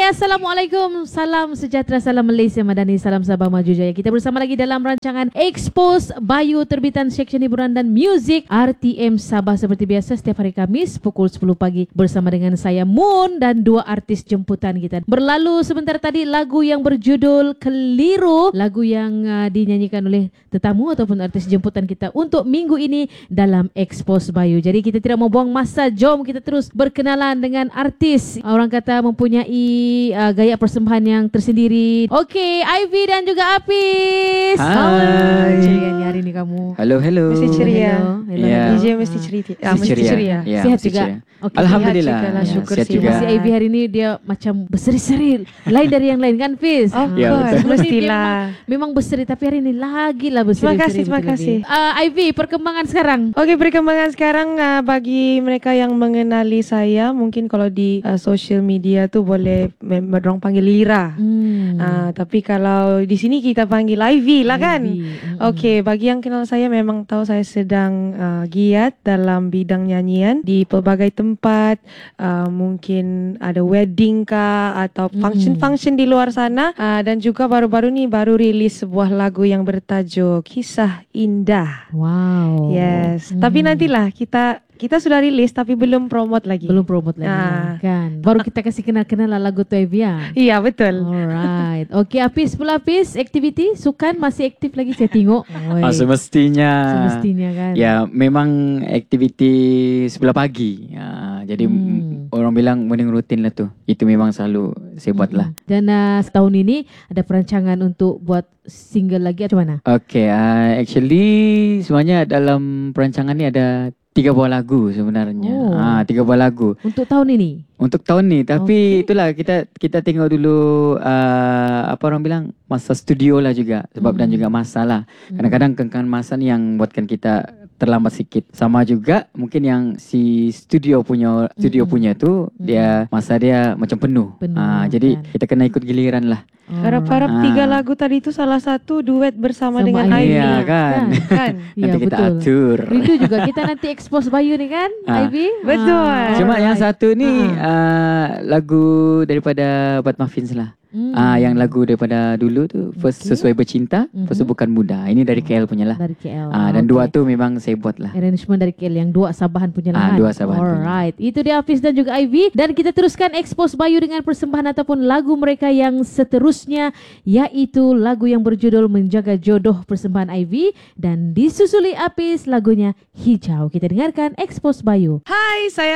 Assalamualaikum. Salam sejahtera, salam Malaysia Madani, salam Sabah Maju Jaya. Kita bersama lagi dalam rancangan Expose Bayu terbitan Seksyen Hiburan dan Muzik RTM Sabah. Seperti biasa setiap hari Khamis pukul 10 pagi bersama dengan saya Moon dan dua artis jemputan kita. Berlalu sebentar tadi lagu yang berjudul Keliru, lagu yang dinyanyikan oleh tetamu ataupun artis jemputan kita untuk minggu ini dalam Expose Bayu. Jadi kita tidak mau buang masa, jom kita terus berkenalan dengan artis. Orang kata mempunyai gaya persembahan yang tersendiri. Okey, Ivy dan juga Apis. Hai. Cerianya hari ni kamu. Hello. Mesti ceria. Hello. Ya. DJ mesti ceria. Mesti ceria. Ya, Sihat mesti juga? ceria. Okey. Alhamdulillah. Sihat juga lah, syukur sihat sih. juga. Si Ivy hari ni dia macam berseri-seri. Lain dari yang lain kan, Fiz? Of Ya, course, betul. mestilah. Memang berseri, tapi hari ni lagi lah berseri-seri. Terima kasih. Ivy, perkembangan sekarang. Okey, perkembangan sekarang bagi mereka yang mengenali saya, mungkin kalau di social media tu boleh mereka panggil Lira. Tapi kalau di sini kita panggil Ivy lah kan. Okey, bagi yang kenal saya memang tahu saya sedang giat dalam bidang nyanyian di pelbagai tempat. Mungkin ada wedding kah atau function-function di luar sana. Dan juga baru-baru ni baru rilis sebuah lagu yang bertajuk Kisah Indah. Wow. Yes. Tapi nantilah kita sudah rilis tapi belum promote lagi. Belum promote lagi kan. Baru kita kasih kenal-kenal lah lagu tu, Ivy ya. Iya, betul. Alright. Okey, Apis pula, Apis, aktiviti sukan masih aktif lagi saya tengok. Semestinya kan. Ya, memang aktiviti sebelah pagi. Jadi orang bilang morning routine lah tu. Itu memang selalu saya buat lah. Dan setahun ini ada perancangan untuk buat single lagi macam mana? Okay, actually sebenarnya dalam perancangan ni ada 3 buah lagu sebenarnya. 3 buah lagu. Untuk tahun ini? Untuk tahun ni. Tapi itulah kita tengok dulu apa orang bilang masa studio lah juga. Sebab dan juga masa lah. Kadang-kadang kengkangan masa ni yang buatkan kita terlambat sikit. Sama juga mungkin yang si studio punya tu dia masa dia macam penuh. Jadi kita kena ikut giliran lah. Harap-harap 3 lagu tadi itu salah satu duet bersama dengan Ivy. Iya kan. Nanti kita atur. Rindu juga kita nanti expose Bayu ni kan, Ivy? Betul. Cuma yang satu ni lagu daripada Bat Muffins lah. Yang lagu daripada dulu tu First Sesuai Bercinta, First Bukan Muda. Ini dari KL punya lah. Dari KL. Dan dua tu memang saya buat lah. Arrangement dari KL yang dua Sabahan punya lah. Dua Sabahan Alright. Itu dia Hafiz dan juga Ivy. Dan kita teruskan expose Bayu dengan persembahan ataupun lagu mereka yang seterusnya, iaitu lagu yang berjudul Menjaga Jodoh persembahan Ivy dan disusuli Hafiz lagunya Hijau. Kita dengarkan expose Bayu. Hai, saya